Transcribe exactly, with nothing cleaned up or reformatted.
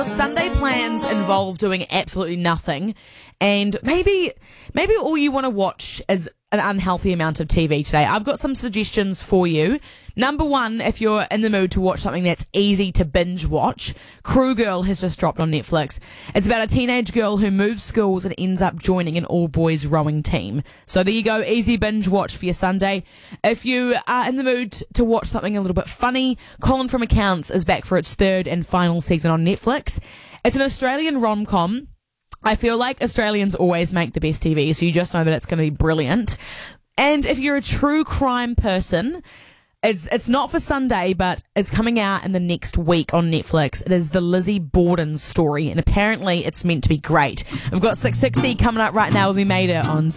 your Sunday plans involve doing absolutely nothing, and maybe maybe all you want to watch is an unhealthy amount of T V today, I've got some suggestions for you. Number one, if you're in the mood to watch something that's easy to binge watch, Crew Girl has just dropped on Netflix. It's about a teenage girl who moves schools and ends up joining an all-boys rowing team. So there you go, easy binge watch for your Sunday. If you are in the mood to watch something a little bit funny, Colin from Accounts is back for its third and final season on Netflix. It's an Australian rom-com. I feel like Australians always make the best T V, so you just know that it's going to be brilliant. And if you're a true crime person, it's it's not for Sunday, but it's coming out in the next week on Netflix. It is the Lizzie Borden story, and apparently it's meant to be great. We've got six sixty coming up right now with Me Made It on